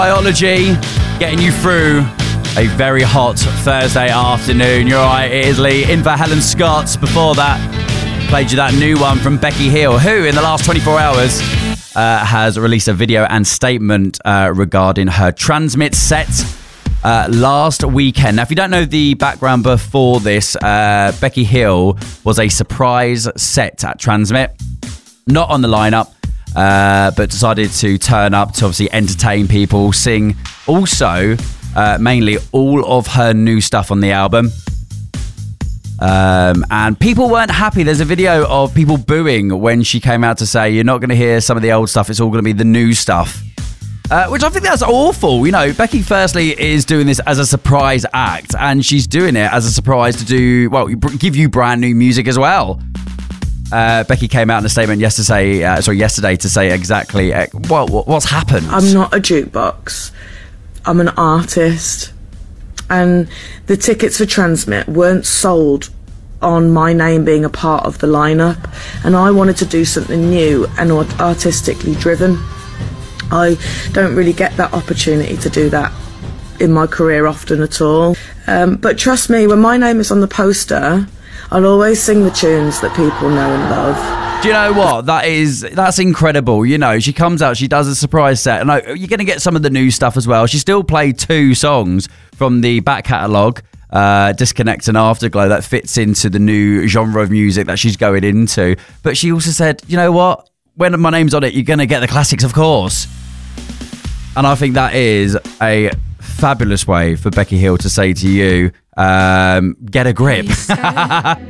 Biology, getting you through a very hot Thursday afternoon. You're right, it is Lee. In for Helen Scott. Before that, played you that new one from Becky Hill, who in the last 24 hours has released a video and statement regarding her Transmit set last weekend. Now, if you don't know the background before this, Becky Hill was a surprise set at Transmit, not on the lineup. But decided to turn up to obviously entertain people, sing also mainly all of her new stuff on the album. And people weren't happy. There's a video of people booing when she came out to say, you're not going to hear some of the old stuff, it's all going to be the new stuff. Which I think that's awful. You know, Becky firstly is doing this as a surprise act, and she's doing it as a surprise to give you brand new music as well. Becky came out in a statement yesterday to say exactly what's happened. I'm not a jukebox. I'm an artist. And the tickets for Transmit weren't sold on my name being a part of the lineup. And I wanted to do something new and artistically driven. I don't really get that opportunity to do that in my career often at all. But trust me, when my name is on the poster, I'll always sing the tunes that people know and love. Do you know what? That's incredible. You know, she comes out, she does a surprise set, and you're going to get some of the new stuff as well. She still played 2 songs from the back catalogue, Disconnect and Afterglow, that fits into the new genre of music that she's going into. But she also said, you know what? When my name's on it, you're going to get the classics, of course. And I think that is a fabulous way for Becky Hill to say to you, get a grip.